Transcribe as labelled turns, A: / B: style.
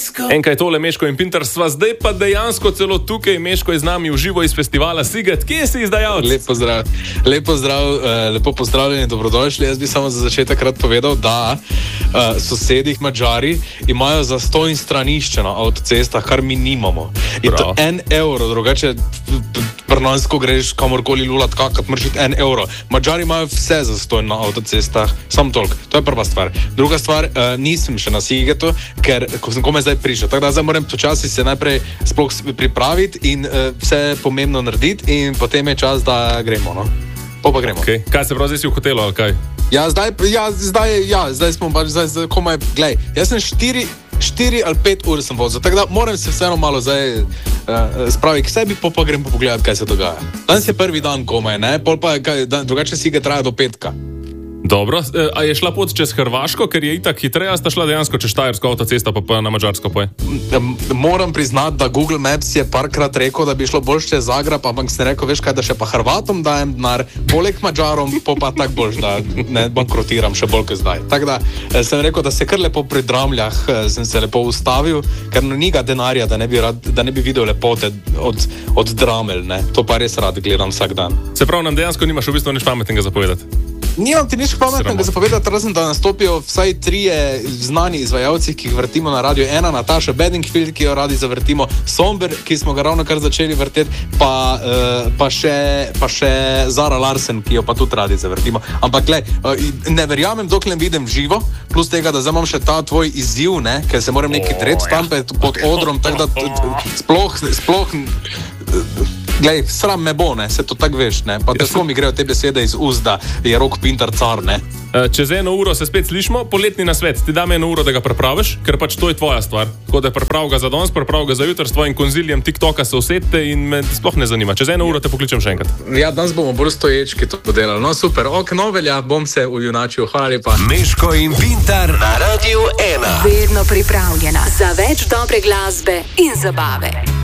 A: Enkaj tole, Meško in Pintar, sva zdaj pa dejansko celo tukaj. Meško je z nami v živo iz festivala Siget. Kje si izdajalec?
B: Lepo pozdravljeni, dobrodošli. Jaz bi samo za začetek rad povedal, da sosedih Madžari imajo zastonj stranišče na avtocestah, kar mi nimamo. Je to 1 evro, drugače prnansko greš kamorkoli lulat, kakor moraš iti 1 evro. Madžari imajo vse zastonj na avtocestah, samo toliko. To je prva stvar. Druga stvar, nisem še na Sigetu, ker ko sem komaj zdaj prišel. Tako da zdaj moram počasi se najprej sploh pripraviti in vse pomembno narediti in potem je čas, da gremo, no. Pa gremo.
A: Okay. Kaj se prav, zdaj si v hotelu ali kaj?
B: Zdaj smo pač, zdaj komaj, glej, jaz sem 4 ali 5 ur sem vozil, tako da moram se vseeno malo zdaj spraviti k sebi, pa grem pogledati, kaj se dogaja. Danes je prvi dan komaj, ne, pol pa drugače si ga traja do petka.
A: Dobro, a je šla pot čez Hrvaško, ker je itak hitreje, a sta šla dejansko čez Štajersko avtocesto, pa na Madžarsko poje?
B: Moram priznati, da Google Maps je parkrat rekel, da bi šlo bolj čez Zagreb, ampak sem rekel, veš kaj, da še pa Hrvatom dajem denar, poleg Madžarom, pa tak boljš, da ne bankrotiram še bolj kot zdaj. Tako da sem rekel, da se kar lepo pri Dramljah sem se lepo ustavil, ker ni ga denarja, da ne bi videl lepote od Dramelj, ne. To pa res rad gledam vsak dan.
A: Se pravi, nam dejansko nimaš v bistvu nič pametnega zapovedati?
B: Nimam ti nič pametnega zapovedati, razen da nastopijo vsaj 3 znani izvajalci, ki jih vrtimo na Radio 1, Nataša Bedingfield, ki jo radi zavrtimo, Somber, ki smo ga ravno kar začeli vrteti, pa še Zara Larsen, ki jo pa tudi radi zavrtimo. Ampak glej, ne verjamem, dokler vidim živo, plus tega, da zdaj imam še ta tvoj izziv, ne, ker se moram neki tret tam pod odrom, tako da sploh glej, sram me bo, ne, se to tako veš, ne, pa težko mi grejo te besede iz ust, da je Rok Pintar car, ne.
A: Čez 1 uro se spet slišimo, poletni nasvet, ti dam 1 uro, da ga pripraviš, ker pač to je tvoja stvar. Tako da priprav ga za danes, priprav ga za jutri, s tvojim konzilijem TikToka se usedite in me sploh ne zanima. Čez 1 uro te pokličem še enkrat. Ja, danes bomo bolj stoječki to podelali. No, super, Novelja, bom se ujunačil, hvala lepa.
C: Meško in Pintar na Radio 1.
D: Vedno pripravljena za več dobre glasbe in zabave.